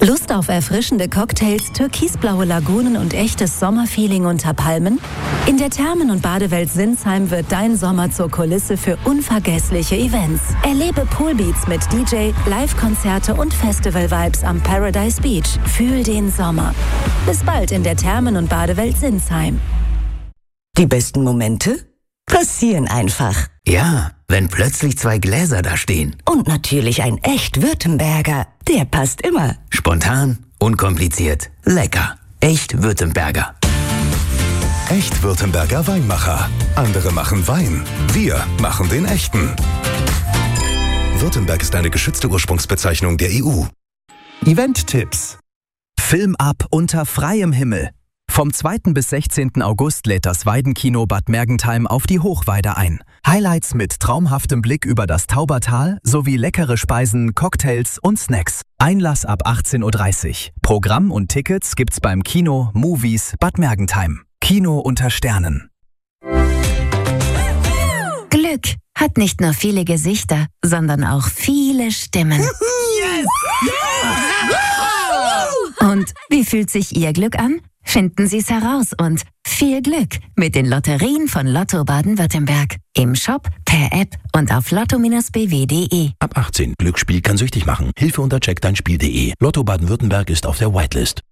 Lust auf erfrischende Cocktails, türkisblaue Lagunen und echtes Sommerfeeling unter Palmen? In der Thermen- und Badewelt Sinsheim wird dein Sommer zur Kulisse für unvergessliche Events. Erlebe Poolbeats mit DJ, Live-Konzerte und Festival-Vibes am Paradise Beach. Fühl den Sommer. Bis bald in der Thermen- und Badewelt Sinsheim. Die besten Momente passieren einfach. Ja, wenn plötzlich 2 Gläser da stehen. Und natürlich ein echt Württemberger. Der passt immer. Spontan, unkompliziert, lecker. Echt Württemberger. Echt Württemberger Weinmacher. Andere machen Wein. Wir machen den echten. Württemberg ist eine geschützte Ursprungsbezeichnung der EU. Event-Tipps. Film ab unter freiem Himmel. Vom 2. bis 16. August lädt das Weidenkino Bad Mergentheim auf die Hochweide ein. Highlights mit traumhaftem Blick über das Taubertal sowie leckere Speisen, Cocktails und Snacks. Einlass ab 18:30 Uhr. Programm und Tickets gibt's beim Kino Movies Bad Mergentheim. Kino unter Sternen. Glück hat nicht nur viele Gesichter, sondern auch viele Stimmen. Yes! Und wie fühlt sich Ihr Glück an? Finden Sie es heraus und viel Glück mit den Lotterien von Lotto Baden-Württemberg. Im Shop, per App und auf lotto-bw.de. Ab 18. Glücksspiel kann süchtig machen. Hilfe unter checkdeinspiel.de. Lotto Baden-Württemberg ist auf der Whitelist.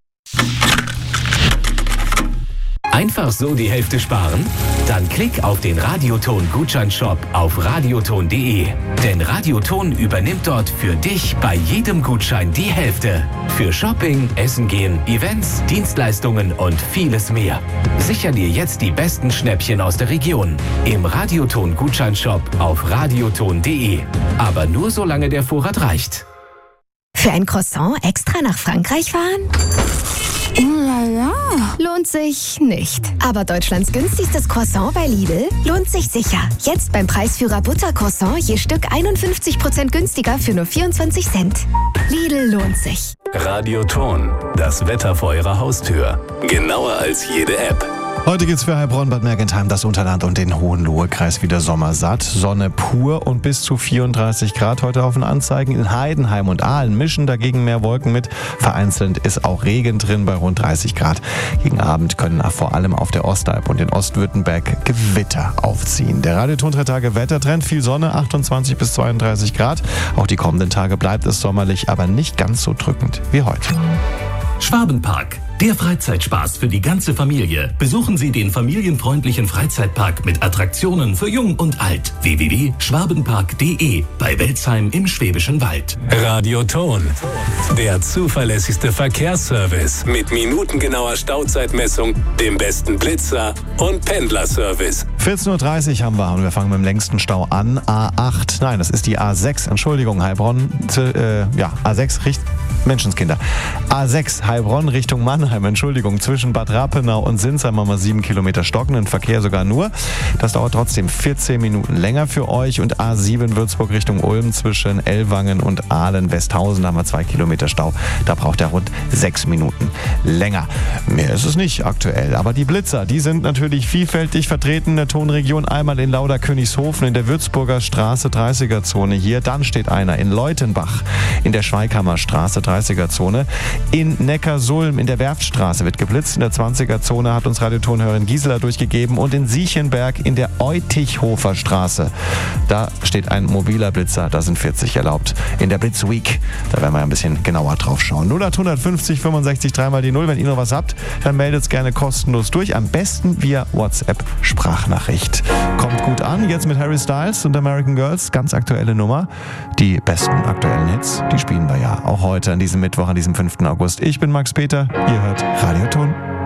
Einfach so die Hälfte sparen? Dann klick auf den Radioton-Gutscheinshop auf radioton.de. Denn Radioton übernimmt dort für dich bei jedem Gutschein die Hälfte. Für Shopping, Essen gehen, Events, Dienstleistungen und vieles mehr. Sicher dir jetzt die besten Schnäppchen aus der Region. Im Radioton-Gutscheinshop auf radioton.de. Aber nur solange der Vorrat reicht. Für ein Croissant extra nach Frankreich fahren? Lohnt sich nicht. Aber Deutschlands günstigstes Croissant bei Lidl lohnt sich sicher. Jetzt beim Preisführer Buttercroissant je Stück 51% günstiger für nur 24 Cent. Lidl lohnt sich. Radioton, das Wetter vor Ihrer Haustür. Genauer als jede App. Heute geht's für Heilbronn, Bad Mergentheim, das Unterland und den Hohenlohe-Kreis wieder sommersatt. Sonne pur und bis zu 34 Grad heute auf den Anzeigen. In Heidenheim und Aalen mischen dagegen mehr Wolken mit. Vereinzelt ist auch Regen drin bei rund 30 Grad. Gegen Abend können vor allem auf der Ostalb und in Ostwürttemberg Gewitter aufziehen. Der Radioton 3 Tage Wettertrend, viel Sonne, 28 bis 32 Grad. Auch die kommenden Tage bleibt es sommerlich, aber nicht ganz so drückend wie heute. Schwabenpark, der Freizeitspaß für die ganze Familie. Besuchen Sie den familienfreundlichen Freizeitpark mit Attraktionen für Jung und Alt. www.schwabenpark.de bei Welzheim im Schwäbischen Wald. Radioton, der zuverlässigste Verkehrsservice mit minutengenauer Stauzeitmessung, dem besten Blitzer und Pendlerservice. 14:30 Uhr haben wir und wir fangen mit dem längsten Stau an. A8, nein, das ist die A6, Entschuldigung, Heilbronn, A6, Menschenskinder. A6, Heilbronn Richtung Mannheim, Entschuldigung, zwischen Bad Rappenau und Sinsheim haben wir 7 Kilometer stockenden Verkehr sogar nur. Das dauert trotzdem 14 Minuten länger für euch. Und A7 Würzburg Richtung Ulm zwischen Ellwangen und Aalen-Westhausen haben wir 2 Kilometer Stau. Da braucht er rund 6 Minuten länger. Mehr ist es nicht aktuell. Aber die Blitzer, die sind natürlich vielfältig vertreten in der Tonregion. Einmal in Lauder-Königshofen in der Würzburger Straße 30er-Zone hier. Dann steht einer in Leutenbach in der Schweighammer-Straße 30er-Zone. In Neckarsulm in der Werftstraße wird geblitzt. In der 20er-Zone hat uns Radiotonhörerin Gisela durchgegeben. Und in Siechenberg in der Eutichhofer Straße. Da steht ein mobiler Blitzer. Da sind 40 erlaubt. In der Blitzweek. Da werden wir ein bisschen genauer drauf schauen. 0850 65 3 die 0. Wenn ihr noch was habt, dann meldet es gerne kostenlos durch. Am besten via WhatsApp-Sprachnachricht. Kommt gut an. Jetzt mit Harry Styles und American Girls. Ganz aktuelle Nummer. Die besten aktuellen Hits, die spielen wir ja auch heute an diesem Mittwoch, an diesem 5. August. Ich bin Max Peter. Ihr hört Radioton.